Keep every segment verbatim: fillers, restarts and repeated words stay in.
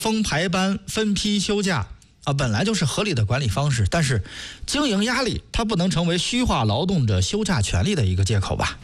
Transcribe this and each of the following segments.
分排班、分批休假啊，本来就是合理的管理方式，但是经营压力它不能成为虚化劳动者休假权利的一个借口吧。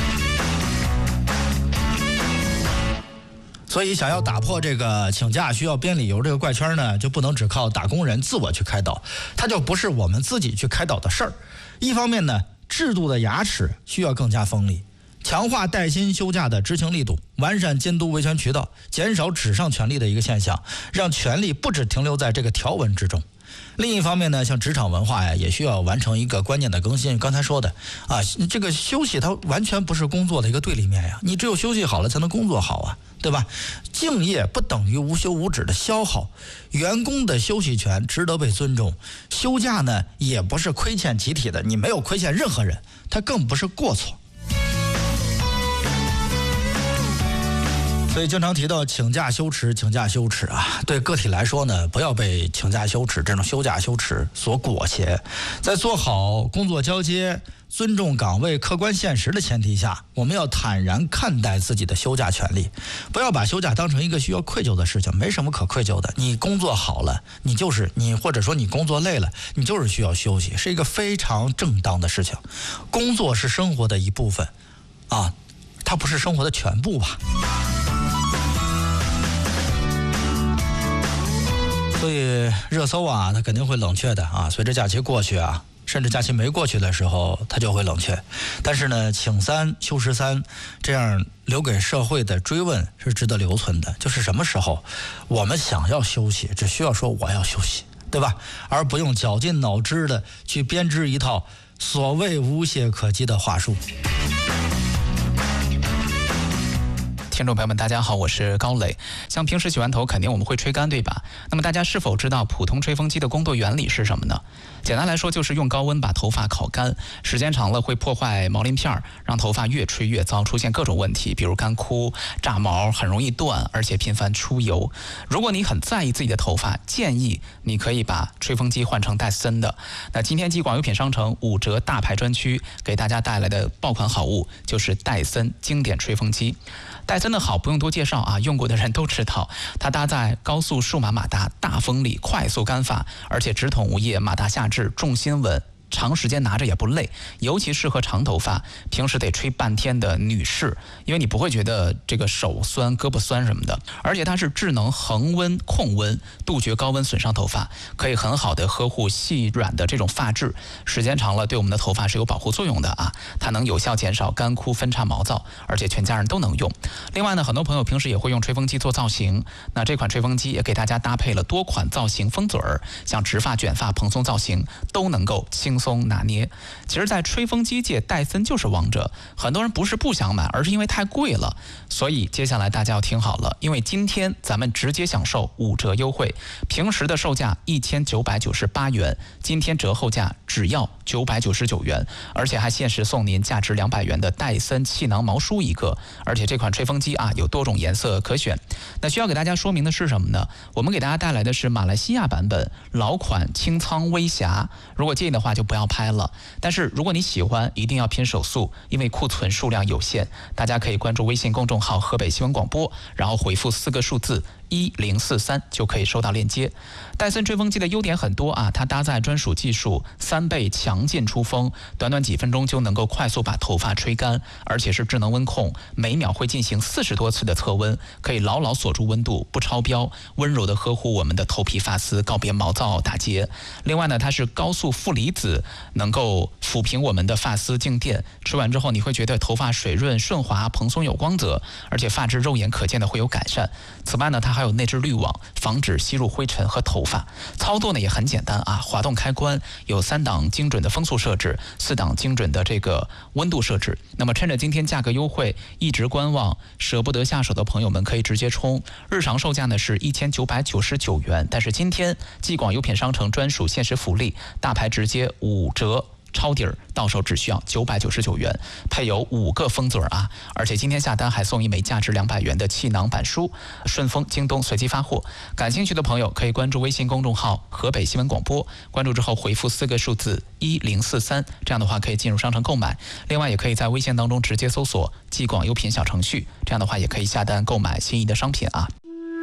所以想要打破这个请假需要编理由这个怪圈呢，就不能只靠打工人自我去开导，它就不是我们自己去开导的事儿。一方面呢，制度的牙齿需要更加锋利，强化带薪休假的执行力度，完善监督维权渠道，减少纸上权利的一个现象，让权利不只停留在这个条文之中。另一方面呢，像职场文化呀，也需要完成一个观念的更新。刚才说的啊，这个休息它完全不是工作的一个对立面呀，你只有休息好了才能工作好啊，对吧？敬业不等于无休无止的消耗，员工的休息权值得被尊重。休假呢，也不是亏欠集体的，你没有亏欠任何人，它更不是过错。所以经常提到请假羞耻，请假羞耻啊！对个体来说呢，不要被请假羞耻这种休假羞耻所裹挟，在做好工作交接、尊重岗位、客观现实的前提下，我们要坦然看待自己的休假权利，不要把休假当成一个需要愧疚的事情，没什么可愧疚的。你工作好了，你就是你，或者说你工作累了，你就是需要休息，是一个非常正当的事情。工作是生活的一部分，啊，它不是生活的全部吧？所以热搜啊，它肯定会冷却的啊。随着假期过去啊，甚至假期没过去的时候，它就会冷却。但是呢，请三休十三，这样留给社会的追问是值得留存的。就是什么时候我们想要休息，只需要说我要休息，对吧？而不用绞尽脑汁的去编织一套所谓无懈可击的话术。 听众朋友们大家好，我是高磊。像平时洗完头肯定我们会吹干，对吧？那么大家是否知道普通吹风机的工作原理是什么呢？简单来说就是用高温把头发烤干，时间长了会破坏毛鳞片，让头发越吹越糟，出现各种问题，比如干枯、炸毛，很容易断，而且频繁出油。如果你很在意自己的头发，建议你可以把吹风机换成戴森的。那今天继广优品商城五折大牌专区给大家带来的爆款好物就是戴森经典吹风机。戴森的好不用多介绍啊，用过的人都知道，它搭载高速数码马达，大风力，快速干发，而且直筒无叶，马达下至，重心稳，长时间拿着也不累，尤其适合长头发，平时得吹半天的女士，因为你不会觉得这个手酸、胳膊酸什么的。而且它是智能恒温控温，杜绝高温损伤头发，可以很好的呵护细软的这种发质，时间长了对我们的头发是有保护作用的啊。它能有效减少干枯、分叉、毛躁，而且全家人都能用。另外呢，很多朋友平时也会用吹风机做造型，那这款吹风机也给大家搭配了多款造型风嘴儿，像直发、卷发、蓬松造型都能够轻松拿捏。其实在吹风机界，戴森就是王者，很多人不是不想买，而是因为太贵了。所以接下来大家要听好了，因为今天咱们直接享受五折优惠，平时的售价一千九百九十八元，今天折后价只要九百九十九元，而且还限时送您价值两百元的戴森气囊毛梳一个。而且这款吹风机啊有多种颜色可选。那需要给大家说明的是什么呢？我们给大家带来的是马来西亚版本老款清仓微侠，如果介意的话就不要拍了。但是如果你喜欢，一定要拼手速，因为库存数量有限。大家可以关注微信公众号河北新闻广播，然后回复四个数字一零四三就可以收到链接。戴森吹风机的优点很多啊，它搭载专属技术，三倍强劲出风，短短几分钟就能够快速把头发吹干，而且是智能温控，每秒会进行四十多次的测温，可以牢牢锁住温度，不超标，温柔的呵护我们的头皮发丝，告别毛躁打结。另外呢，它是高速负离子，能够抚平我们的发丝静电，吹完之后你会觉得头发水润顺滑、蓬松有光泽，而且发质肉眼可见的会有改善。此外呢，它还有内置滤网，防止吸入灰尘和头发。操作呢也很简单啊，滑动开关，有三档精准的风速设置，四档精准的这个温度设置。那么趁着今天价格优惠，一直观望舍不得下手的朋友们可以直接冲。日常售价呢是一千九百九十九元，但是今天继广优品商城专属限时福利，大牌直接五折。抄底儿，到手只需要九百九十九元，配有五个风嘴啊！而且今天下单还送一枚价值两百元的气囊板书，顺丰、京东随机发货。感兴趣的朋友可以关注微信公众号河北新闻广播，关注之后回复四个数字一零四三，这样的话可以进入商城购买。另外也可以在微信当中直接搜索“继广优品”小程序，这样的话也可以下单购买心仪的商品啊。